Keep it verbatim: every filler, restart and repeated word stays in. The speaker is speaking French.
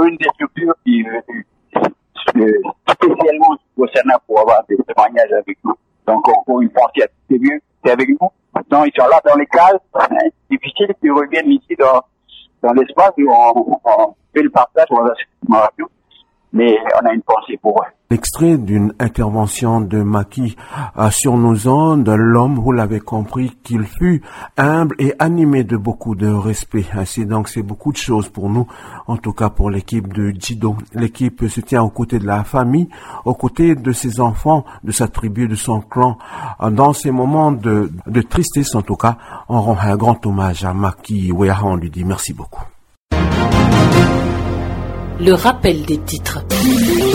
une des structures qui euh, spécialement concernant pour avoir des témoignages avec nous. Donc, encore une fois, c'est mieux, c'est avec nous. Donc, ils sont là dans les cases, hein, difficiles, qu'ils reviennent ici dans, dans l'espace où on, on fait le partage, on a cette mais on a une pensée pour eux. L'extrait d'une intervention de Macky euh, sur nos ondes, l'homme, vous l'avez compris, qu'il fut humble et animé de beaucoup de respect. Ainsi donc, c'est beaucoup de choses pour nous, en tout cas pour l'équipe de Djido. L'équipe se tient aux côtés de la famille, aux côtés de ses enfants, de sa tribu, de son clan. Dans ces moments de, de tristesse, en tout cas, on rend un grand hommage à Macky Ouéara. On lui dit merci beaucoup. Le rappel des titres.